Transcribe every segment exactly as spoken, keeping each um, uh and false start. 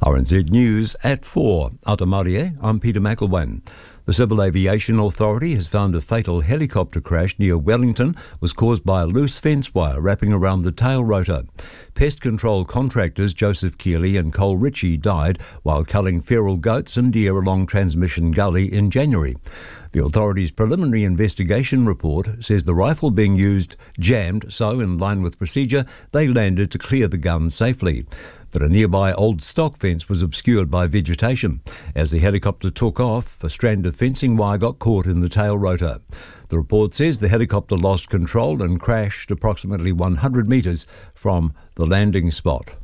R N Z News at four. Ata Marie, I'm Peter McElwain. The Civil Aviation Authority has found a fatal helicopter crash near Wellington was caused by a loose fence wire wrapping around the tail rotor. Pest control contractors Joseph Keeley and Cole Ritchie died while culling feral goats and deer along Transmission Gully in January. The authority's preliminary investigation report says the rifle being used jammed, so in line with procedure, they landed to clear the gun safely. But a nearby old stock fence was obscured by vegetation. As the helicopter took off, a strand of fencing wire got caught in the tail rotor. The report says the helicopter lost control and crashed approximately one hundred metres from the landing spot.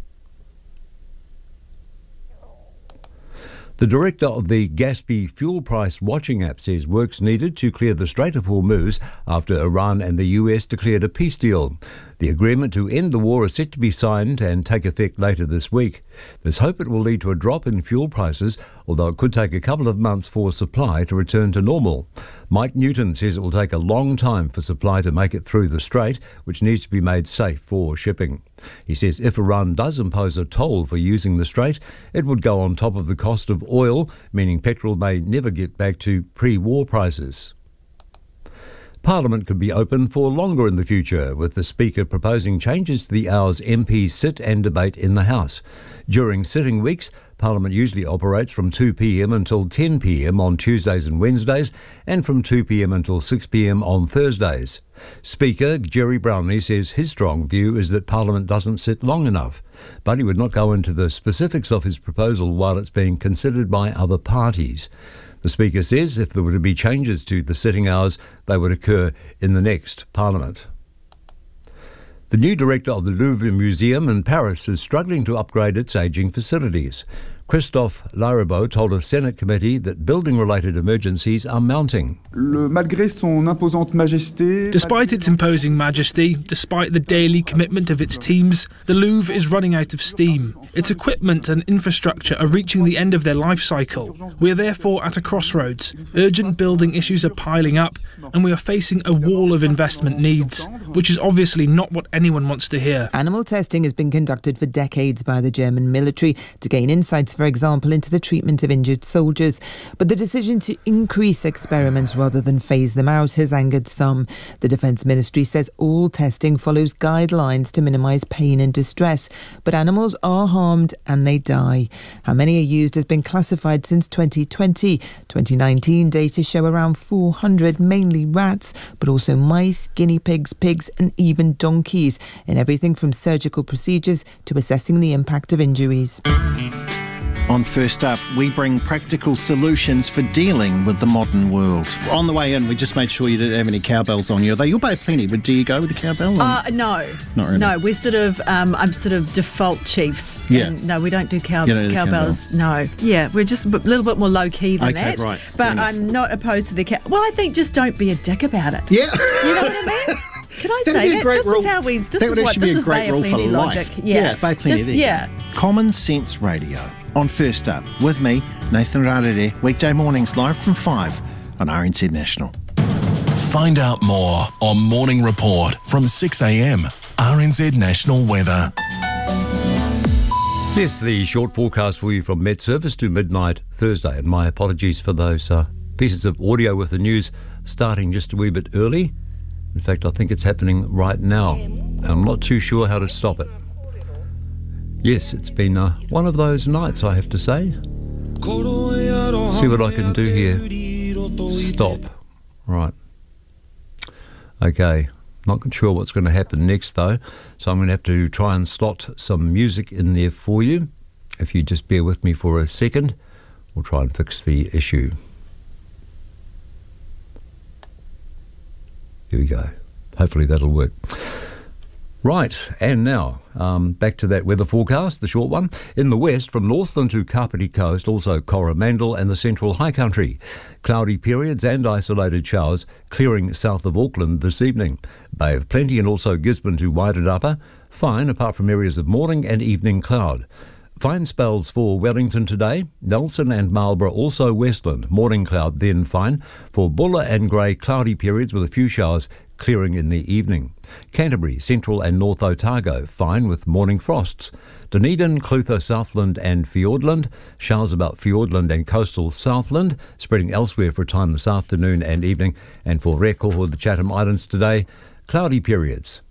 The director of the Gaspy fuel price watching app says work's needed to clear the Strait of Hormuz after Iran and the U S declared a peace deal. The agreement to end the war is set to be signed and take effect later this week. There's hope it will lead to a drop in fuel prices, although it could take a couple of months for supply to return to normal. Mike Newton says it will take a long time for supply to make it through the strait, which needs to be made safe for shipping. He says if Iran does impose a toll for using the strait, it would go on top of the cost of oil, meaning petrol may never get back to pre-war prices. Parliament could be open for longer in the future, with the Speaker proposing changes to the hours M Ps sit and debate in the House. During sitting weeks, Parliament usually operates from two p m until ten p m on Tuesdays and Wednesdays, and from two p m until six p m on Thursdays. Speaker Jerry Brownlee says his strong view is that Parliament doesn't sit long enough, but he would not go into the specifics of his proposal while it's being considered by other parties. The Speaker says if there were to be changes to the sitting hours, they would occur in the next Parliament. The new director of the Louvre Museum in Paris is struggling to upgrade its ageing facilities. Christophe Larabeau told a Senate committee that building-related emergencies are mounting. Despite its imposing majesty, despite the daily commitment of its teams, the Louvre is running out of steam. Its equipment and infrastructure are reaching the end of their life cycle. We are therefore at a crossroads. Urgent building issues are piling up, and we are facing a wall of investment needs, which is obviously not what anyone wants to hear. Animal testing has been conducted for decades by the German military to gain insights, for example, into the treatment of injured soldiers. But the decision to increase experiments rather than phase them out has angered some. The Defence Ministry says all testing follows guidelines to minimise pain and distress, but animals are harmed and they die. How many are used has been classified since twenty twenty. twenty nineteen data show around four hundred, mainly rats, but also mice, guinea pigs, pigs and even donkeys, in everything from surgical procedures to assessing the impact of injuries. On First Up, we bring practical solutions for dealing with the modern world. On the way in, we just made sure you didn't have any cowbells on you. They you'll pay plenty, but do you go with the cowbell? Uh, no. Not really? No, we're sort of, um, I'm sort of default chiefs. Yeah. And no, we don't do cow- You don't do cowbells. Cowbell. No. Yeah, we're just a little bit more low-key than okay, that. Right. But I'm not opposed to the cow. Well, I think just don't be a dick about it. Yeah. You know what I mean? Can I That'd say be a that? great This rule. is how we, this that is would what, actually this be a is great Bay rule of for Plenty life. logic. Yeah, yeah Bay of Plenty. just, yeah. Common Sense Radio on First Up with me, Nathan Rarere, weekday mornings live from five on R N Z National. Find out more on Morning Report from six a m. R N Z National Weather. Yes, the short forecast for you from Met Service to midnight Thursday, and my apologies for those uh, pieces of audio with the news starting just a wee bit early. In fact, I think it's happening right now, and I'm not too sure how to stop it. Yes, it's been uh, one of those nights, I have to say. See what I can do here. Stop. Right. Okay. Not sure what's going to happen next, though, so I'm going to have to try and slot some music in there for you. If you just bear with me for a second, we'll try and fix the issue. Here we go. Hopefully that'll work. Right, and now, um, back to that weather forecast, the short one. In the west, from Northland to Kapiti Coast, also Coromandel and the central high country. Cloudy periods and isolated showers clearing south of Auckland this evening. Bay of Plenty and also Gisborne to Wairarapa. Fine, apart from areas of morning and evening cloud. Fine spells for Wellington today. Nelson and Marlborough also Westland. Morning cloud, then fine. For Buller and Grey, cloudy periods with a few showers clearing in the evening. Canterbury, Central and North Otago, fine with morning frosts. Dunedin, Clutha, Southland and Fiordland, showers about Fiordland and coastal Southland, spreading elsewhere for a time this afternoon and evening. And for Rekoho, the Chatham Islands today, cloudy periods.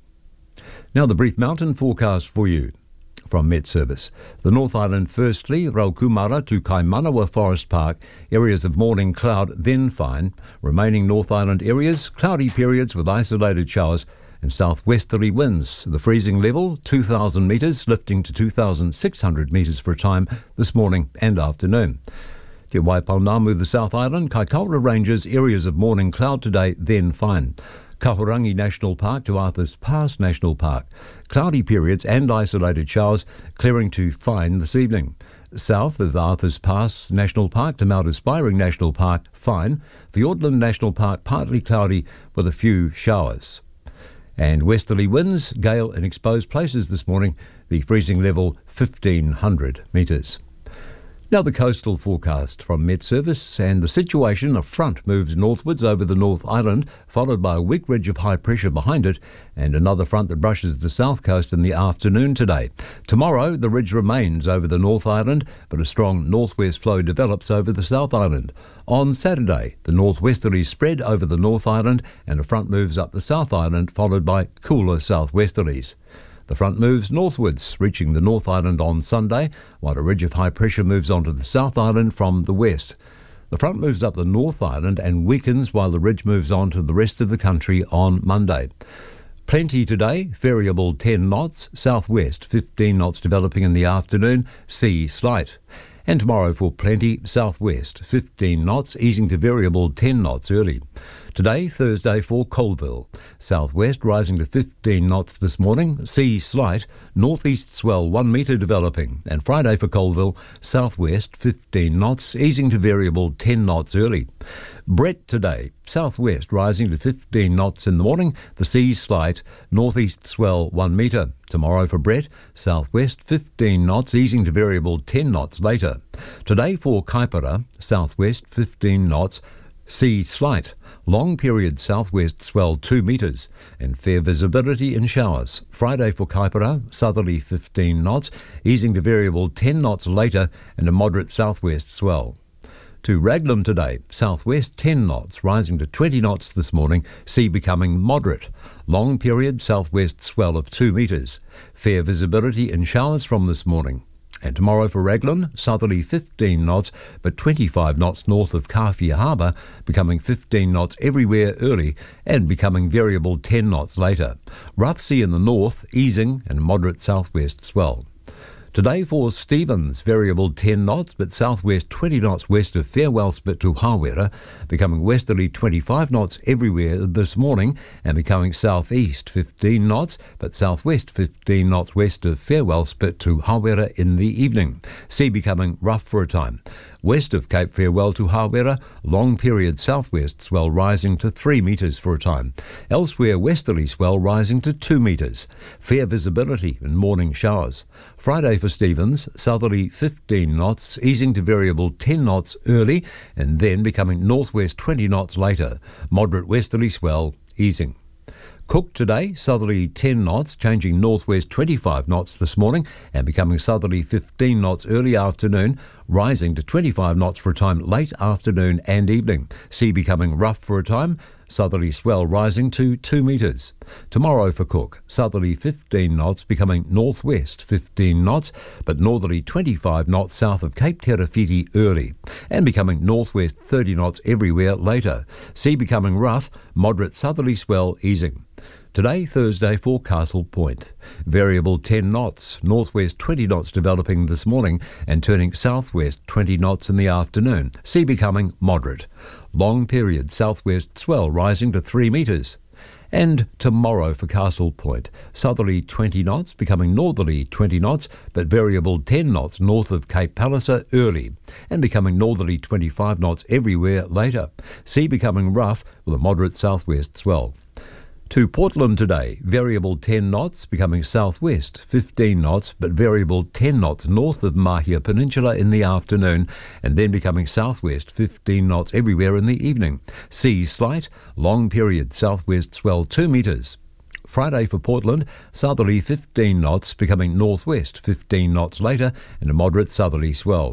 Now the brief mountain forecast for you from Met Service. The North Island firstly, Raukumara to Kaimanawa Forest Park, areas of morning cloud, then fine. Remaining North Island areas, cloudy periods with isolated showers and southwesterly winds. The freezing level, two thousand metres, lifting to two thousand six hundred metres for a time this morning and afternoon. Te Waipaunamu, the South Island, Kaikoura Ranges, areas of morning cloud today, then fine. Kahurangi National Park to Arthur's Pass National Park. Cloudy periods and isolated showers, clearing to fine this evening. South of Arthur's Pass National Park to Mount Aspiring National Park, fine. Fiordland National Park, partly cloudy with a few showers. And westerly winds, gale in exposed places this morning, the freezing level fifteen hundred metres. Now the coastal forecast from Met Service, and the situation, a front moves northwards over the North Island, followed by a weak ridge of high pressure behind it, and another front that brushes the south coast in the afternoon today. Tomorrow, the ridge remains over the North Island, but a strong northwest flow develops over the South Island. On Saturday, the northwesterlies spread over the North Island, and a front moves up the South Island, followed by cooler southwesterlies. The front moves northwards, reaching the North Island on Sunday, while a ridge of high pressure moves onto the South Island from the west. The front moves up the North Island and weakens while the ridge moves on to the rest of the country on Monday. Plenty today, variable ten knots, southwest fifteen knots developing in the afternoon, sea slight. And tomorrow for plenty, southwest fifteen knots, easing to variable ten knots early. Today, Thursday, for Colville, southwest rising to fifteen knots this morning, sea slight, northeast swell one metre developing. And Friday for Colville, southwest fifteen knots, easing to variable ten knots early. Brett today, southwest rising to fifteen knots in the morning, the sea slight, northeast swell one metre. Tomorrow for Brett, southwest fifteen knots, easing to variable ten knots later. Today for Kaipara, southwest fifteen knots, sea slight, long period southwest swell two metres, and fair visibility in showers. Friday for Kaipara, southerly fifteen knots, easing to variable ten knots later, and a moderate southwest swell. To Raglan today, southwest ten knots, rising to twenty knots this morning, sea becoming moderate. Long period southwest swell of two metres. Fair visibility in showers from this morning. And tomorrow for Raglan, southerly fifteen knots, but twenty-five knots north of Kawhia Harbour, becoming fifteen knots everywhere early and becoming variable ten knots later. Rough sea in the north, easing and moderate southwest swell. Today for Stephens, variable ten knots, but southwest twenty knots west of Farewell Spit to Hawera, becoming westerly twenty-five knots everywhere this morning and becoming southeast fifteen knots, but southwest fifteen knots west of Farewell Spit to Hawera in the evening. Sea becoming rough for a time. West of Cape Farewell to Hawera, long period southwest swell rising to three metres for a time. Elsewhere, westerly swell rising to two metres. Fair visibility and morning showers. Friday for Stephens, southerly fifteen knots, easing to variable ten knots early and then becoming northwest twenty knots later. Moderate westerly swell easing. Cook today, southerly ten knots, changing northwest twenty-five knots this morning and becoming southerly fifteen knots early afternoon, rising to twenty-five knots for a time late afternoon and evening. Sea becoming rough for a time, southerly swell rising to two metres. Tomorrow for Cook, southerly fifteen knots, becoming northwest fifteen knots, but northerly twenty-five knots south of Cape Terafiti early, and becoming northwest thirty knots everywhere later. Sea becoming rough, moderate southerly swell easing. Today, Thursday, for Castle Point. Variable ten knots, northwest twenty knots developing this morning and turning southwest twenty knots in the afternoon. Sea becoming moderate. Long period southwest swell rising to three metres. And tomorrow for Castle Point, southerly twenty knots, becoming northerly twenty knots, but variable ten knots north of Cape Palliser early, and becoming northerly twenty-five knots everywhere later. Sea becoming rough with a moderate southwest swell. To Portland today, variable ten knots, becoming southwest fifteen knots, but variable ten knots north of Mahia Peninsula in the afternoon, and then becoming southwest fifteen knots everywhere in the evening. Seas slight, long period southwest swell two metres. Friday for Portland, southerly fifteen knots, becoming northwest fifteen knots later, and a moderate southerly swell.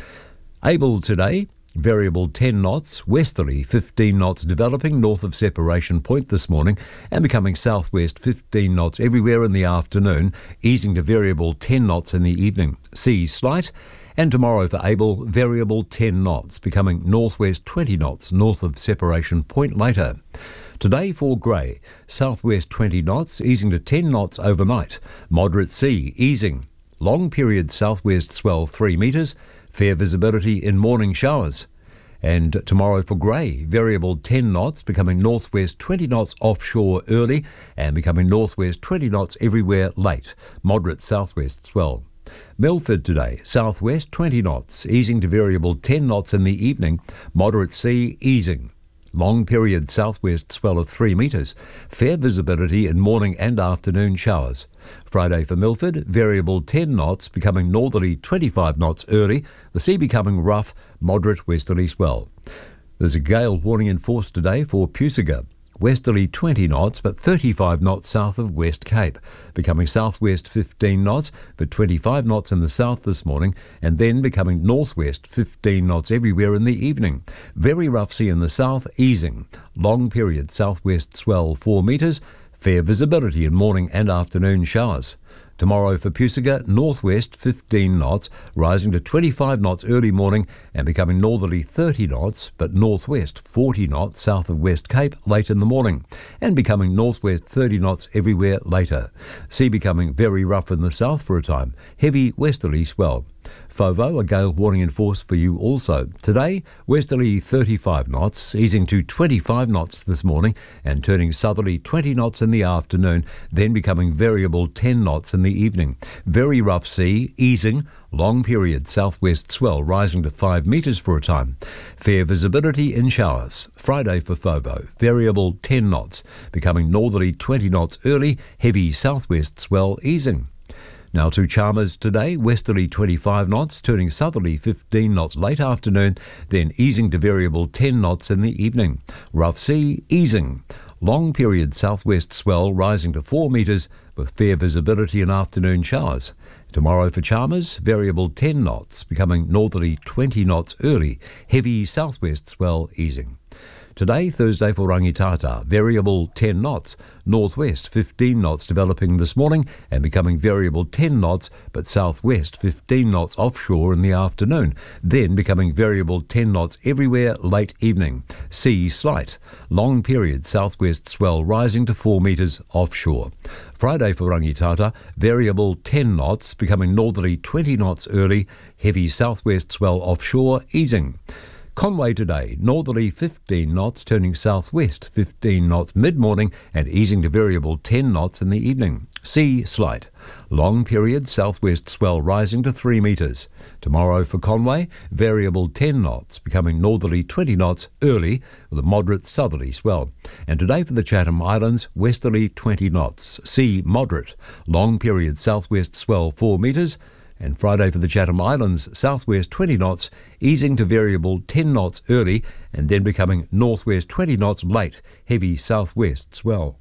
Able today, variable ten knots, westerly fifteen knots developing north of Separation Point this morning and becoming southwest fifteen knots everywhere in the afternoon, easing to variable ten knots in the evening. Seas slight. And tomorrow for Able, variable ten knots, becoming northwest twenty knots north of Separation Point later. Today for Grey, southwest twenty knots, easing to ten knots overnight. Moderate sea, easing. Long period southwest swell three metres. Fair visibility in morning showers. And tomorrow for Grey, variable ten knots, becoming northwest twenty knots offshore early and becoming northwest twenty knots everywhere late. Moderate southwest swell. Milford today, southwest twenty knots, easing to variable ten knots in the evening. Moderate sea, easing. Long period southwest swell of three metres. Fair visibility in morning and afternoon showers. Friday for Milford, variable ten knots, becoming northerly twenty-five knots early. The sea becoming rough, moderate westerly swell. There's a gale warning in force today for Pusiga. Westerly twenty knots, but thirty-five knots south of West Cape, becoming southwest fifteen knots, but twenty-five knots in the south this morning, and then becoming northwest fifteen knots everywhere in the evening. Very rough sea in the south, easing. Long period southwest swell four metres, fair visibility in morning and afternoon showers. Tomorrow for Pusiga, northwest fifteen knots, rising to twenty-five knots early morning and becoming northerly thirty knots, but northwest forty knots south of West Cape late in the morning, and becoming northwest thirty knots everywhere later. Sea becoming very rough in the south for a time, heavy westerly swell. Fovo, a gale warning in force for you also. Today, westerly thirty-five knots, easing to twenty-five knots this morning and turning southerly twenty knots in the afternoon, then becoming variable ten knots in the evening. Very rough sea, easing, long period southwest swell rising to five metres for a time. Fair visibility in showers. Friday for Fovo, variable ten knots, becoming northerly twenty knots early, heavy southwest swell easing. Now to Chalmers today, westerly twenty-five knots, turning southerly fifteen knots late afternoon, then easing to variable ten knots in the evening. Rough sea, easing. Long period southwest swell rising to four metres with fair visibility in afternoon showers. Tomorrow for Chalmers, variable ten knots, becoming northerly twenty knots early, heavy southwest swell easing. Today, Thursday for Rangitata, variable ten knots, northwest fifteen knots developing this morning and becoming variable ten knots, but southwest fifteen knots offshore in the afternoon, then becoming variable ten knots everywhere late evening. Sea slight, long period southwest swell rising to four metres offshore. Friday for Rangitata, variable ten knots, becoming northerly twenty knots early, heavy southwest swell offshore easing. Conway today, northerly fifteen knots, turning southwest fifteen knots mid-morning and easing to variable ten knots in the evening. Sea slight. Long period southwest swell rising to three metres. Tomorrow for Conway, variable ten knots, becoming northerly twenty knots early with a moderate southerly swell. And today for the Chatham Islands, westerly twenty knots. Sea moderate. Long period southwest swell four metres. And Friday for the Chatham Islands, southwest twenty knots, easing to variable ten knots early and then becoming northwest twenty knots late, heavy southwest swell.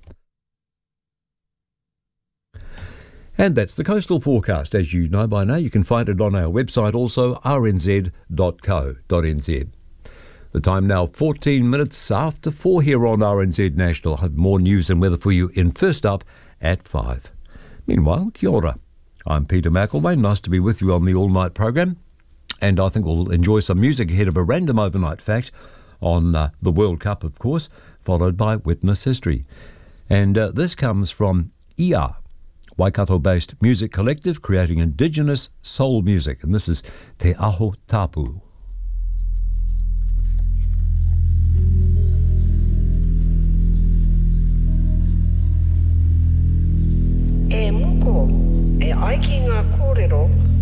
And that's the coastal forecast. As you know by now, you can find it on our website also, r n z dot co dot n z. The time now fourteen minutes after four here on R N Z National. I'll have more news and weather for you in First Up at five. Meanwhile, kia ora. I'm Peter McElwain. Nice to be with you on the all-night program. And I think we'll enjoy some music ahead of a random overnight fact on uh, the World Cup, of course, followed by Witness History. And uh, this comes from Ia, Waikato-based music collective creating indigenous soul music. And this is Te Aho Tapu. E muko, e aiki ngā kōrero